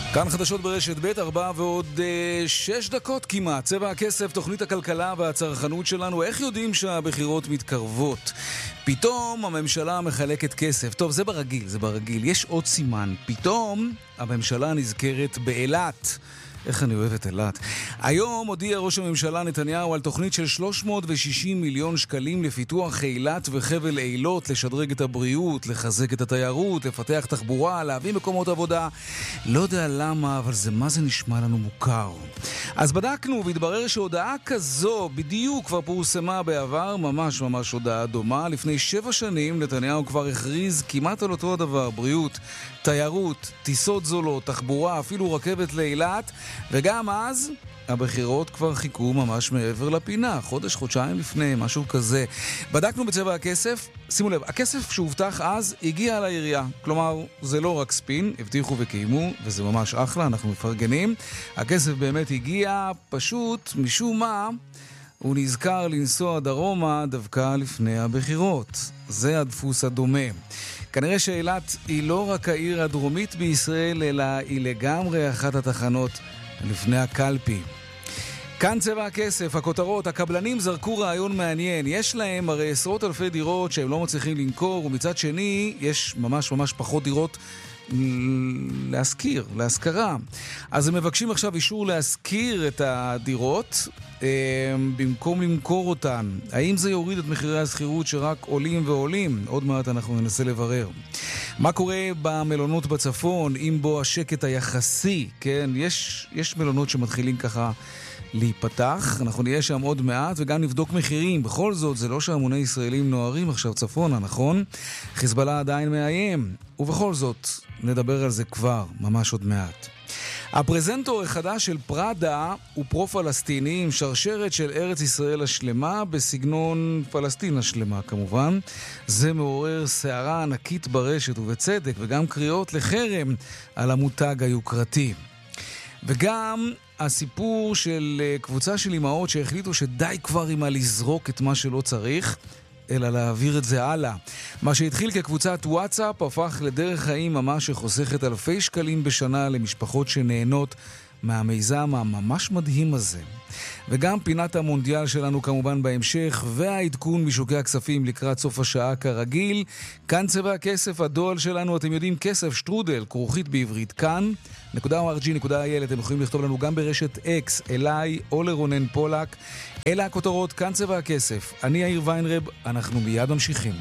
כאן חדשות ברשת ב' 4 ועוד 6 דקות כמעט. צבע הכסף, תוכנית הכלכלה והצרכנות שלנו. איך יודעים שהבחירות מתקרבות? פתאום הממשלה מחלקת כסף. טוב, זה ברגיל. יש עוד סימן. פתאום הממשלה נזכרת באילת. איך אני אוהב את אילת. היום הודיע ראש הממשלה נתניהו על תוכנית של 360 מיליון שקלים לפיתוח אילת וחבל אילות, לשדרג את הבריאות, לחזק את התיירות, לפתח תחבורה, להביא מקומות עבודה. לא יודע למה, אבל מה זה נשמע לנו מוכר. אז בדקנו והתברר שהודעה כזו בדיוק כבר פורסמה בעבר, ממש הודעה דומה. לפני 7 שנים נתניהו כבר הכריז כמעט על אותו הדבר, בריאות, תיירות, טיסות זולות, תחבורה, אפילו רכבת לאילת. וגם אז הבחירות כבר חיכו ממש מעבר לפינה, חודשיים לפני, משהו כזה. בדקנו בצבע הכסף, שימו לב, הכסף שהובטח אז הגיע לעירייה. כלומר, זה לא רק ספין, הבטיחו וקיימו, וזה ממש אחלה, אנחנו מפרגנים. הכסף באמת הגיע, פשוט משום מה הוא נזכר לנסוע דרומה דווקא לפני הבחירות. זה הדפוס הדומה. כנראה שאילת היא לא רק העיר הדרומית בישראל, אלא היא לגמרי אחת התחנות לפני הקלפי. כאן צבע הכסף, הכותרות, הקבלנים זרקו רעיון מעניין. יש להם הרי עשרות אלפי דירות שהם לא מצליחים למכור, ומצד שני יש ממש פחות דירות להשכרה. אז הם מבקשים עכשיו אישור להשכיר את הדירות במקום למכור אותן. האם זה יוריד את מחירי השכירות שרק עולים ועולים? עוד מעט אנחנו ננסה לברר. מה קורה במלונות בצפון, עם בו השקט היחסי? כן, יש מלונות שמתחילים ככה להיפתח, אנחנו נהיה שם עוד מעט וגם נבדוק מחירים. בכל זאת, זה לא שהמוני ישראלים נוערים עכשיו צפונה, נכון? חיזבאללה עדיין מאיים, ובכל זאת נדבר על זה כבר, ממש עוד מעט. הפרזנטור החדש של פראדה הוא פרו-פלסטיני עם שרשרת של ארץ ישראל השלמה בסגנון פלסטין השלמה כמובן. זה מעורר סערה ענקית ברשת ובצדק, וגם קריאות לחרם על המותג היוקרתי. וגם הסיפור של קבוצה של אמהות שהחליטו שדי כבר עם לזרוק את מה שלא צריך, אלא להעביר את זה הלאה. מה שהתחיל כקבוצת וואטסאפ הפך לדרך חיים ממש שחוסכת אלפי שקלים בשנה למשפחות שנהנות מהמיזם הממש מדהים הזה. וגם פינת המונדיאל שלנו כמובן בהמשך, והעדכון משוקי הכספים לקראת סוף השעה כרגיל. כאן צבע הכסף, הדואל שלנו, אתם יודעים, כסף שטרודל, כרוכית בעברית כאן.org.il. אתם יכולים לכתוב לנו גם ברשת X, אליי או לרונן פולק. אלה הכותרות, כאן צבע הכסף. אני יאיר ויינרב, אנחנו מיד ממשיכים.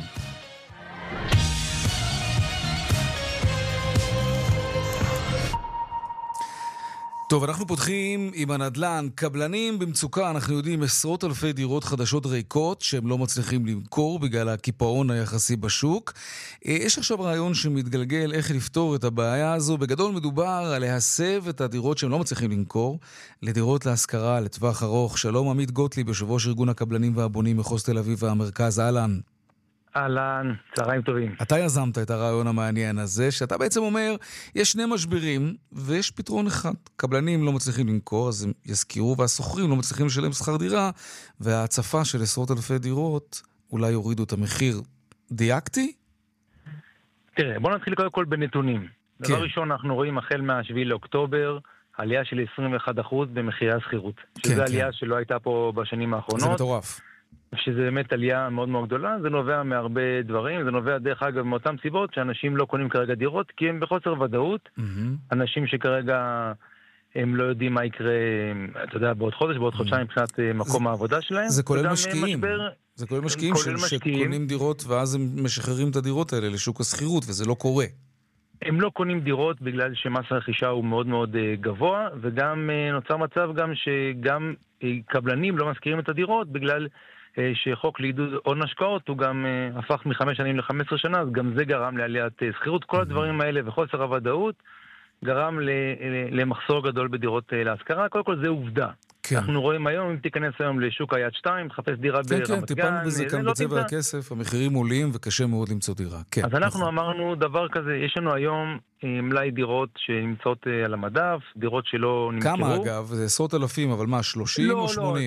טוב, אנחנו פותחים עם הנדל"ן. קבלנים במצוקה, אנחנו יודעים, עשרות אלפי דירות חדשות ריקות שהם לא מצליחים למכור בגלל הקיפאון היחסי בשוק. יש עכשיו רעיון שמתגלגל איך לפתור את הבעיה הזו. בגדול מדובר על להסב את הדירות שהם לא מצליחים למכור לדירות להשכרה לטווח ארוך. שלום עמית גוטליב, יושב ראש ארגון הקבלנים והבונים מחוז תל אביב והמרכז. אהלן. אהלן, צהריים טובים. אתה יזמת את הרעיון המעניין הזה, שאתה בעצם אומר, יש 2 משברים ויש פתרון אחד. קבלנים לא מצליחים למכור, אז הם יזכירו, והסוחרים לא מצליחים לשלם שכר דירה, וההצפה של עשרות אלפי דירות אולי יורידו את המחיר. דייקתי? תראה, בוא נתחיל קודם כל בנתונים. כן. דבר ראשון, אנחנו רואים החל מה-7 לאוקטובר, עלייה של 21% במחירי השכירות. כן, שזו עלייה כן. שלא הייתה פה בשנים האחרונות. זה מטורף. שזה באמת עלייה מאוד מאוד גדולה, זה נובע מהרבה דברים, זה נובע דרך אגב מאותן סיבות שאנשים לא קונים כרגע דירות, כי הם בחוסר ודאות, אנשים שכרגע הם לא יודעים מה יקרה, אתה יודע, בעוד חודש, בעוד חודשיים מבחינת מקום העבודה שלהם. זה כולל משקיעים, זה כולל משקיעים שקונים דירות ואז הם משחררים את הדירות האלה לשוק השכירות, וזה לא קורה. הם לא קונים דירות בגלל שמס הרכישה הוא מאוד מאוד גבוה, וגם נוצר מצב גם שגם קבלנים לא מזכירים את הדירות בגלל שחוק לעידוד הון השקעות הוא גם הפך מ5 שנים ל15 שנה, אז גם זה גרם לעליית שכירות. כל הדברים האלה וחוסר הוודאות גרם למחסור גדול בדירות להשכרה. קודם כל זה עובדה. כן. אנחנו רואים היום, אם תיכנס היום לשוק היד 2, חפש דירה ברמת גן. כן, טיפלנו בזה כאן לא בצבע הכסף, המחירים עולים וקשה מאוד למצוא דירה. כן, אז אנחנו אמרנו דבר כזה, יש לנו היום מלאי דירות שנמצאות על המדף, דירות שלא נמכרו. כמה אגב? זה עשרות אלפים, אבל מה, 30 או 80? לא, תראה.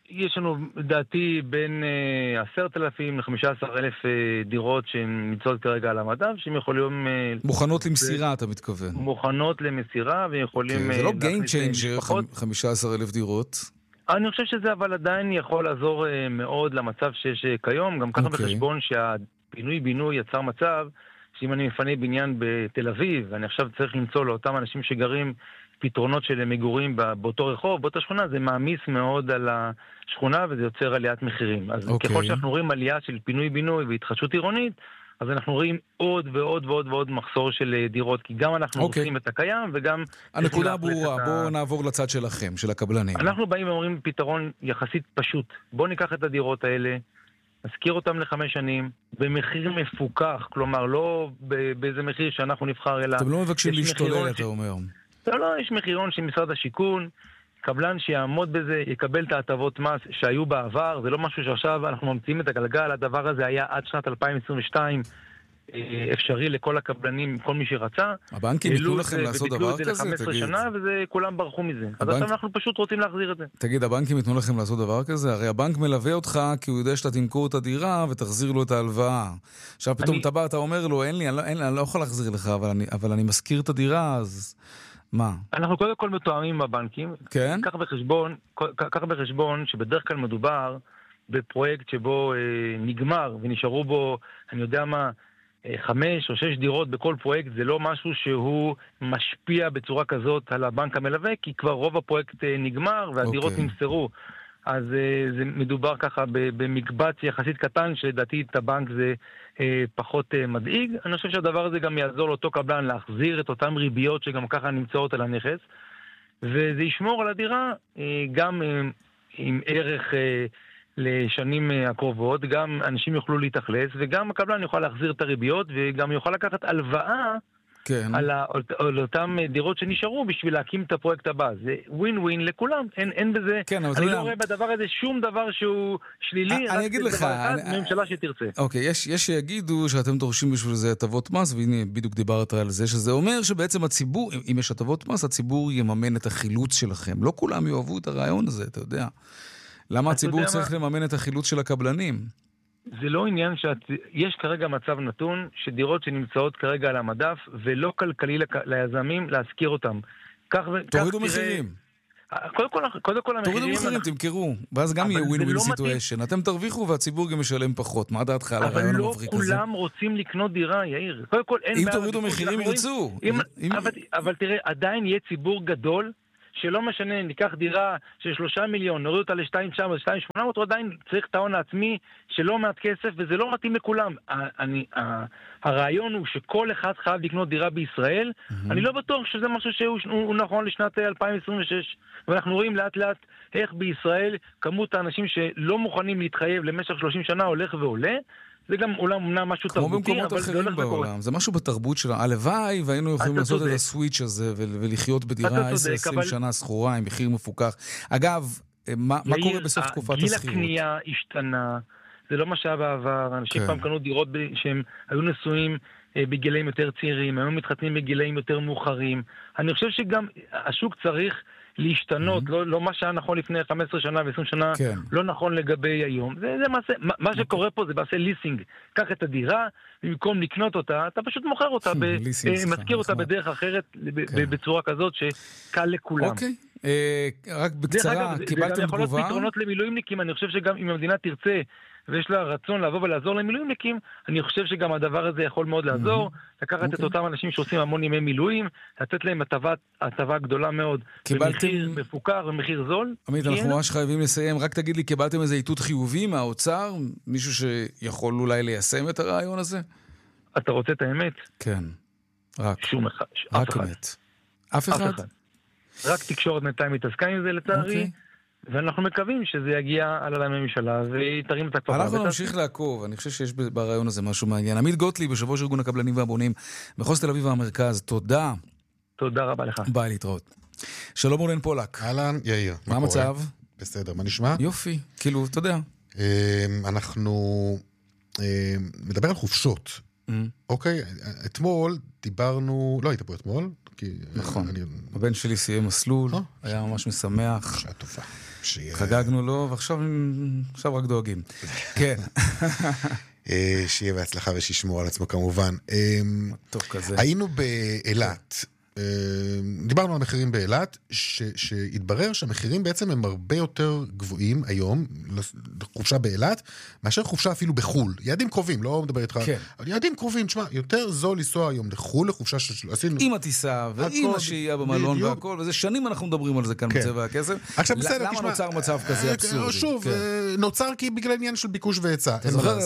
יש לנו, לדעתי, בין 10,000 ל-15,000 דירות שנמצאות כרגע על המדף, שהם יכולים... מוכנות למסירה, אתה מתכוון. מוכנות למסירה, ויכולים... זה לא game changer, 15,000 דירות. אני חושב שזה אבל עדיין יכול לעזור מאוד למצב שיש כיום, גם ככה בחשבון שהפינוי-בינוי יצר מצב, שאם אני מפנה בניין בתל אביב, ואני עכשיו צריך למצוא לאותם אנשים שגרים פתרונות של מגורים באותו רחוב, באותה שכונה, זה מעמיס מאוד על השכונה, וזה יוצר עליית מחירים. אז ככל שאנחנו רואים עלייה של פינוי-בינוי והתחדשות עירונית, אז אנחנו רואים עוד ועוד ועוד ועוד מחסור של דירות, כי גם אנחנו עושים את הקיים, וגם... הנקודה ברורה, בואו נעבור לצד שלכם, של הקבלנים. אנחנו באים ואומרים פתרון יחסית פשוט. בואו ניקח את הדירות האלה, נזכיר אותם ל5 שנים, במחיר מפוקח, כלומר לא באיזה מחיר שאנחנו נבחר, אלא... אתם לא מבקשים להשתולל, אתה אומר. לא, יש מחירון של משרד השיכון, קבלן שיעמוד בזה, יקבל את ההטבות מס שהיו בעבר, זה לא משהו שעכשיו אנחנו ממציאים את הגלגל, הדבר הזה היה עד שנת 2022 אפשרי לכל הקבלנים, כל מי שרצה. הבנקים ייתנו לכם לעשות דבר כזה? וביטלו את זה ל-15 שנה, וכולם ברחו מזה. אז עכשיו אנחנו פשוט רוצים להחזיר את זה. תגיד, הבנקים ייתנו לכם לעשות דבר כזה? הרי הבנק מלווה אותך כי הוא יודע שאתה תמכור את הדירה ותחזיר לו את ההלוואה. עכשיו פתאום אתה אומר לו, אני לא יכול להחזיר לך, אבל אני מזכיר את הדירה, אז... מה? אנחנו קודם כל מתואמים עם הבנקים. כן? קח בחשבון שבדרך כלל מדובר בפרויקט שבו נגמר ונשארו בו, אני יודע מה, 5 או 6 דירות בכל פרויקט, זה לא משהו שהוא משפיע בצורה כזאת על הבנק המלווה, כי כבר רוב הפרויקט נגמר והדירות נמסרו. אז זה מדובר ככה במקבץ יחסית קטן, שלדעתי את הבנק זה פחות מדאיג. אני חושב שהדבר הזה גם יעזור לאותו קבלן להחזיר את אותם ריביות שגם ככה נמצאות על הנכס, וזה ישמור על הדירה גם עם ערך לשנים הקרובות, גם אנשים יוכלו להתאכלס, וגם הקבלן יוכל להחזיר את הריביות, וגם יוכל לקחת הלוואה על אותם דירות שנשארו בשביל להקים את הפרויקט הבא. זה ווין ווין לכולם, אין בזה, אני לא רואה בדבר הזה שום דבר שהוא שלילי, אני אגיד לך, ממשלה שתרצה. אוקיי, יש שיגידו שאתם דורשים בשביל זה הטבות מס, והנה בדיוק דיברת על זה, שזה אומר שבעצם הציבור, אם יש הטבות מס, הציבור יממן את החילוץ שלכם. לא כולם יאהבו את הרעיון הזה, אתה יודע. למה הציבור צריך לממן את החילוץ של הקבלנים? זה לא עניין יש כרגע מצב נתון שדירות שנמצאות כרגע על המדף ולא כלכלי ליזמים להזכיר אותם. תורידו מחירים. קודם כל המחירים... תורידו מחירים, תמכרו. ואז גם יהיה ווין ווין סיטואשן. אתם תרוויחו והציבור גם משלם פחות. מה דעתך על הרעיון המבריק הזה? אבל לא כולם רוצים לקנות דירה, יאיר. אם תורידו מחירים ירצו. אבל תראה, עדיין יהיה ציבור גדול שלא משנה, ניקח דירה של 3 מיליון, נוריד אותה ל-2,900, 2,800, הוא עדיין צריך את ההון העצמי שלא מעט כסף, וזה לא מתאים לכולם. הרעיון הוא שכל אחד חייב לקנות דירה בישראל, אני לא בטוח שזה משהו שהוא נכון לשנת 2026, ואנחנו רואים לאט לאט איך בישראל כמות האנשים שלא מוכנים להתחייב למשך 30 שנה הולך ועולה, זה גם אומנם משהו תרבותי, אבל זה הולך בעולם. זה משהו בתרבות שלה. הלוואי, והיינו יכולים לעשות את הסוויץ' הזה, ולחיות בדירה 10-20 שנה סחורה, עם מחיר מפוקח. אגב, מה קורה בסוף תקופת השכירות? גיל הקנייה השתנה, זה לא מה שהיה בעבר. אנשים פעם קנו דירות שהם היו נשואים בגילאים יותר צעירים, היו מתחתנים בגילאים יותר מאוחרים. אני חושב שגם השוק צריך להשתנות, לא מה שהיה נכון לפני 15 שנה ו-20 שנה, לא נכון לגבי היום. מה שקורה פה זה בעשה ליסינג. קח את הדירה, במקום לקנות אותה, אתה פשוט מוכר אותה, מזכיר אותה בדרך אחרת, בצורה כזאת שקל לכולם. אוקיי, רק בקצרה, קיבלתם תגובה? זה גם יכול להיות פתרונות למילואימניקים, אני חושב שגם אם המדינה תרצה, ויש לה רצון לבוא ולעזור למילואימניקים, אני חושב שגם הדבר הזה יכול מאוד לעזור, לקחת את אותם אנשים שעושים המון ימי מילואים, לתת להם הטבה גדולה מאוד, במחיר מפוקח ומחיר זול. עמית, אנחנו ממש חייבים לסיים, רק תגיד לי, קיבלתם איזה איתות חיובי מהאוצר? מישהו שיכול אולי ליישם את הרעיון הזה? אתה רוצה את האמת? כן, רק. שום אחד. רק אמת. אף אחד? רק תקשורת בינתיים מתעסקה עם זה לצערי. ואנחנו מקווים שזה יגיע על הממשלה ויתרים את הכפפה. אנחנו נמשיך לעקוב, אני חושב שיש ברעיון הזה משהו מעניין. עמית גוטליב, יושב ראש ארגון הקבלנים והבונים מחוז תל אביב והמרכז, תודה. תודה רבה לך. ביי, להתראות. שלום רונן פולק. אהלן, יאיר. מה המצב? בסדר, מה נשמע? יופי, כאילו, אתה יודע. אנחנו נדבר על חופשות. אוקיי, אתמול דיברנו, לא היית פה אתמול, נכון, הבן שלי סיים מסלול, היה ממש משמח. שעה טובה. חגגנו לו, ועכשיו רק דואגים. כן. שיהיה בהצלחה ושישמור על עצמו כמובן. טוב כזה. היינו באילת. דיברנו על מחירים באילת, שהתברר שהמחירים בעצם הם הרבה יותר גבוהים היום, חופשה באילת, מאשר חופשה אפילו בחול. יעדים קרובים, לא מדבר איתך. כן. יעדים קרובים, תשמע, יותר זול לנסוע היום לחול, לחופשה שעשינו. עם הטיסה, ועם השהייה במלון והכל, וזה שנים אנחנו מדברים על זה כאן בצבע הכסף. עכשיו בסדר, תשמע. למה נוצר מצב כזה אבסורדי? שוב, נוצר כי בגלל עניין של ביקוש והיצע. אתה זוכר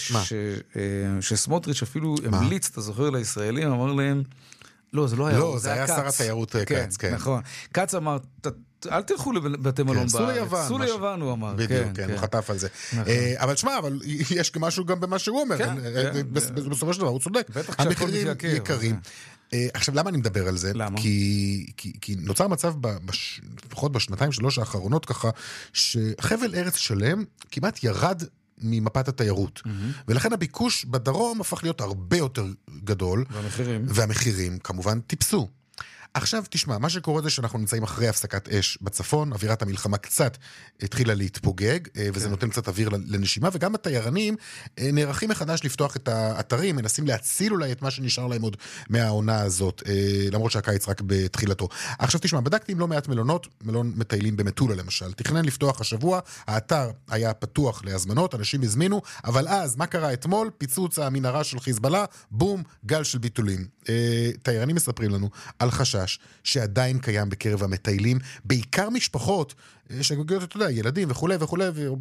שסמוטריץ' אפילו המליץ, אתה זוכר לישראלים, אמר להם, לא, זה לא היה. לא, זה היה שר התיירות קץ, כן. נכון. קץ אמר, אל תלכו לבתי מלון בארץ. סעו ליוון, הוא אמר. בדיוק, כן, הוא חטף על זה. אבל שמע, אבל יש משהו גם במה שהוא אומר. בסופו של דבר, הוא צודק. המחירים יקרים. עכשיו, למה אני מדבר על זה? למה? כי נוצר מצב, לפחות בשנתיים, 3 האחרונות ככה, שחבל ארץ שלם כמעט ירד ממפת התיירות. ולכן הביקוש בדרום הפך להיות הרבה יותר גדול. והמחירים כמובן טיפסו. עכשיו תשמע, מה שקורה זה שאנחנו נמצאים אחרי הפסקת אש בצפון, אווירת המלחמה קצת התחילה להתפוגג, וזה נותן קצת אוויר לנשימה, וגם התיירנים נערכים מחדש לפתוח את האתרים, מנסים להציל אולי את מה שנשאר להם עוד מהעונה הזאת, למרות שהקיץ רק בתחילתו. עכשיו תשמע, בדקתי עם לא מעט מלונות, מלון מטיילים במטולה למשל, תכנן לפתוח השבוע, האתר היה פתוח להזמנות, אנשים הזמינו, אבל אז, מה קרה אתמול? פיצוץ המנהרה של חיזבאללה, בום, גל של ביטולים. תיירנים מספרים לנו על חשש שעדיין קיים בקרב המטיילים, בעיקר משפחות שגוגיות, אתה יודע, ילדים וכו' וכו',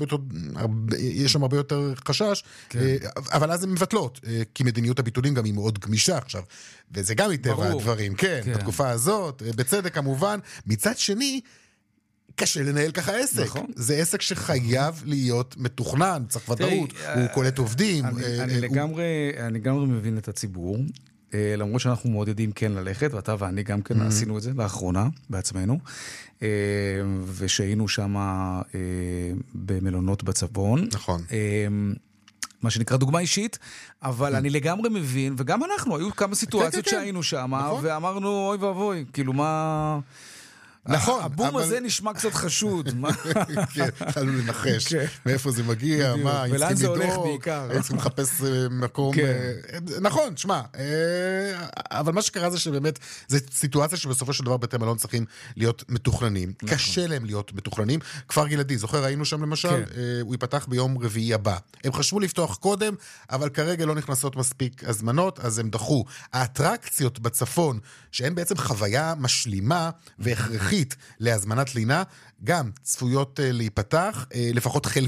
יש שם הרבה יותר חשש, אבל אז הן מבטלות, כי מדיניות הביטולים גם היא מאוד גמישה עכשיו, וזה גם מטבע הדברים, כן, בתקופה הזאת, בצדק כמובן, מצד שני, קשה לנהל ככה עסק. נכון. זה עסק שחייב להיות מתוכנן, צריך ודאות, הוא קולט עובדים. אני לגמרי מבין את הציבור, למרות שאנחנו מעודדים כן ללכת, ואתה ואני גם כן עשינו את זה לאחרונה בעצמנו, ושהיינו שם במלונות בצפון. נכון. מה שנקרא דוגמה אישית, אבל אני לגמרי מבין, וגם אנחנו, היו כמה סיטואציות שהיינו שם, ואמרנו, אוי ואבוי, כאילו מה... נכון. הבום הזה נשמע קצת חשוד. כן, תלו לנחש. מאיפה זה מגיע, מה, ולאן זה הולך בעיקר. צריכים לחפש מקום. נכון, שמע. אבל מה שקרה זה שבאמת, זו סיטואציה שבסופו של דבר בתי מלון צריכים להיות מתוכננים. קשה להם להיות מתוכננים. כפר גלעדי, זוכר, היינו שם למשל, הוא ייפתח ביום רביעי הבא. הם חשבו לפתוח קודם, אבל כרגע לא נכנסות מספיק הזמנות, אז הם דחו. האטרקציות בצפון, שהן בעצם חוויה משלימה והכרחית להזמנת לינה, גם צפויות להיפתח, לפחות חלק